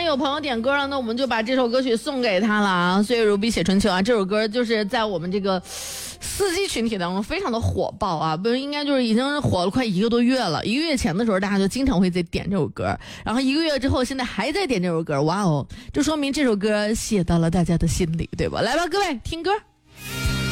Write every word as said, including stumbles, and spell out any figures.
有朋友点歌了，那我们就把这首歌曲送给他了啊！岁月如碧写春秋啊，这首歌就是在我们这个司机群体当中非常的火爆啊，不是应该就是已经火了快一个多月了。一个月前的时候，大家就经常会在点这首歌，然后一个月之后，现在还在点这首歌，哇哦，这说明这首歌写到了大家的心里，对吧？来吧，各位听歌。